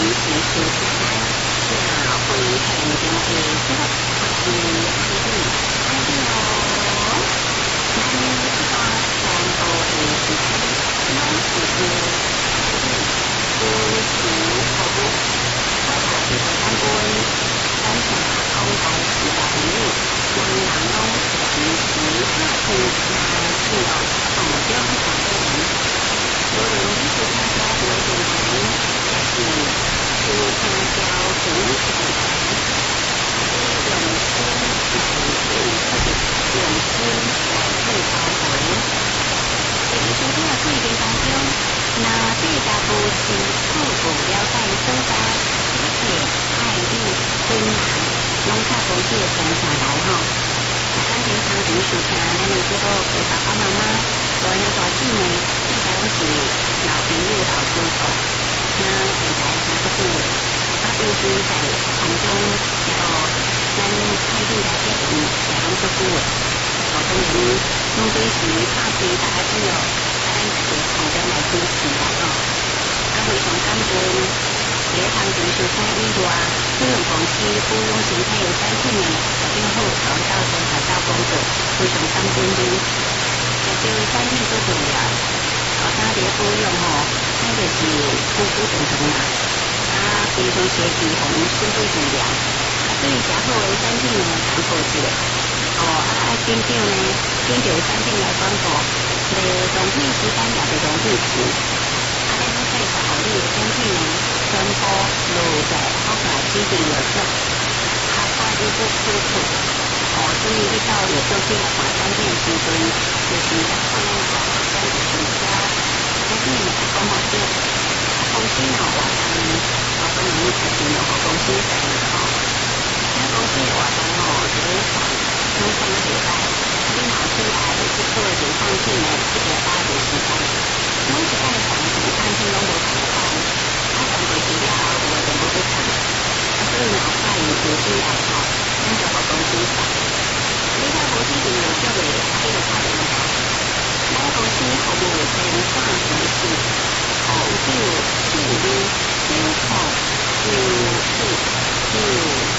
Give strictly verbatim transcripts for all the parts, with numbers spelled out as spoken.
是收下来，社会现象的说或是爱你爱你哦。咱这个全部的时间拢是为爱你，不是服务。我也是做咱杯，咱正讲台时代朋友，人人拢时时刻刻来记录从中上的人。无论你是参加什么电台，还是是参加什么电台，都用心来对付，用心来对交回。在你收听的过程当中，那这个不是初步了解所在，一切爱你分享，拢较无这个传承来吼。那咱平常时收听咱的节目给爸爸妈妈、无兄大姊妹，这个拢是老朋友、老师傅，那现在三个句话，啊，平时在空中一个咱爱你来这边也拢做句话，我当然拢对是拍开大家知哦，啊，咱在空中来支持啦吼，啊，非常感恩。在空中收听以外，各种公司雇佣形态有产品的条件好，常到生产到工作，非常感恩你。也对产品做重要，后三个雇佣吼，咱就是久久长长啦。啊，非常谢谢互阮顺对治疗，啊，对于较好的产品呢，通报一下。哦，啊，爱紧张呢，紧着产品来广告，袂浪费时间，也袂浪费钱。啊，咱要介绍互你的产品呢，全部落在我个指定药局，合法你不出处。哦，所以你到药局去来看产品的时阵，就是咱可能讲咱的成交，咱你咪来讲好啲。啊，公司呢活动，我当然你是联络公司使的吼。咱公司的活动吼，就是看两三个礼拜，啊，你若起来去做一件产品呢，一个八个时间，每一摆上一个产品拢无同款，啊，上过去了后，有的就无去看，啊，所以若有发现有需要吼，咱就互公司使。你若无指定药局的，啊，你就打电话。咱公司服务全省城市，号九四二九五九四九三，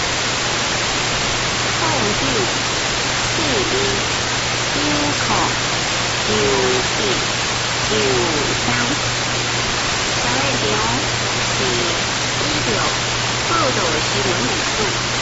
号九四二九五九四九三。小内容是依照报道新闻语录。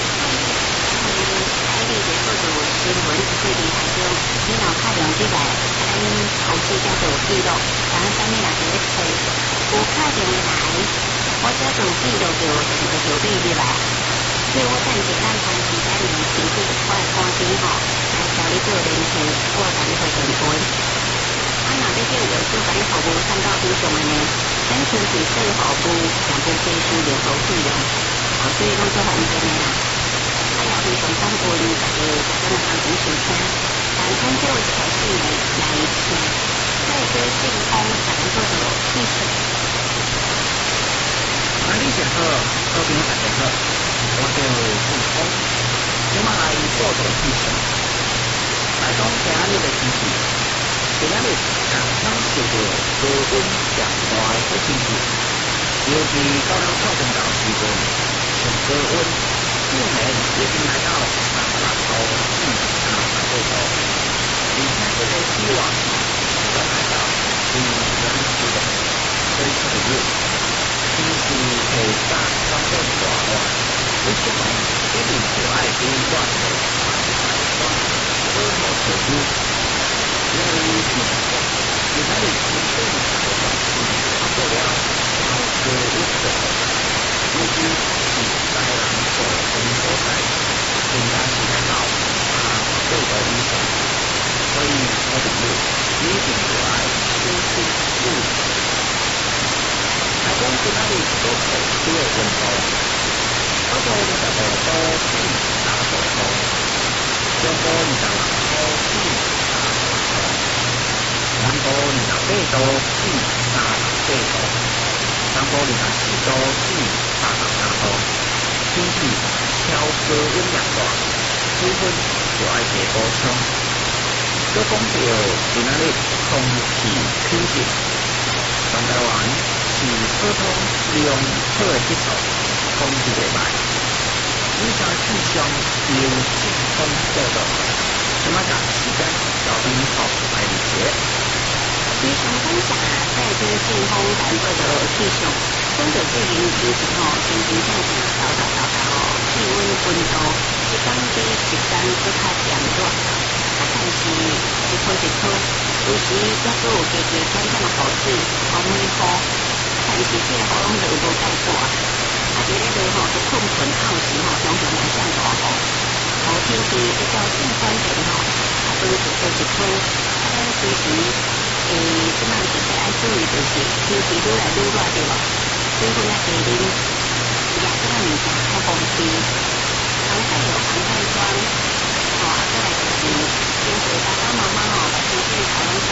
爱你的报道新闻一个平台中，你若拍用起来，咱公司才做记录。咱上面若是咧找，有拍用的来，我才做记录就全部就记入来。所以我暂时咱长时间用手机，我会看机吼，来找你做联系，我甲你回电话。啊，若要叫药局甲你服务参考以上的呢，咱亲自做服务，全部必须任何费用，哦，所以拢做方便的啦。啊，也非常感恩大家在咱的空中收听，但咱这位开始呢来听，再多健康才能做到气色。 啊，你真好，各位大家好，我叫健康，今仔来报道气色，来讲今日的天气。今仔日常常受到高温强大的天气，尤其到了靠近到时阵，上高温。今年已经来到三十度至三十八度，而且这个气温要来到二十四度，所以这个月天气会三相对大热，你出门一定就要注意穿着长衫衫，保护皮肤。因为气象讲，今仔日天气的状况包括了超高温的，尤其是在南部等所在，更加是来到三十八度以上，所以我朋友一定要爱小心注意。来讲今仔日所特殊的温度，北部二十五度至三十度，中部二十六度至三十度，南部二十八度至三十八度，南部二十四度至三十三度。天气超高温热大，水分就要多补充。搁讲到今仔日空气品质，全台湾普通利用好的节奏，空气袂歹。以上气象由季风报道，即马甲时间交通好来理解。 以上分享在这劲风南部的气象，跟着最近以前吼，天气正常潮潮潮潮哦，气温温度一天比一天搁较炎热，啊，但是一颗一颗，有时也搁有加加减减雨水、风雨，但是这个雨拢就无介大。啊，伫咧落吼，就困困透时吼，常常会上大雨。雨天气比较正转变吼，啊，都一颗一颗，啊，咱随时诶，即摆特别爱注意就是天气愈来愈热对无？水分啊加啉，也即摆物件较方便。防晒有防晒霜，吼，啊，再来就是平时爸爸妈妈吼，来出去头拢